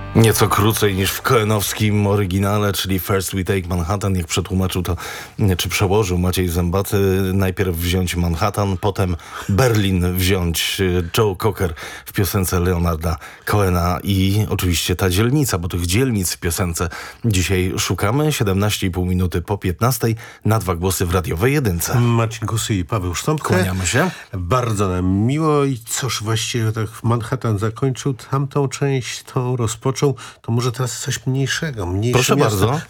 Nieco krócej niż w cohenowskim oryginale, czyli First We Take Manhattan, jak przetłumaczył to, czy przełożył Maciej Zębaty. Najpierw wziąć Manhattan, potem Berlin wziąć. Joe Cocker w piosence Leonarda Cohena i oczywiście ta dzielnica, bo tych dzielnic w piosence dzisiaj szukamy. 17,5 minuty po 15 na dwa głosy w radiowej jedynce. Marcin Gusy i Paweł Sztąpka. Kłaniamy się. Bardzo nam miło i cóż, właściwie tak Manhattan zakończył tamtą część, tą rozpoczął, to może teraz coś mniejszego. Proszę miasto. bardzo.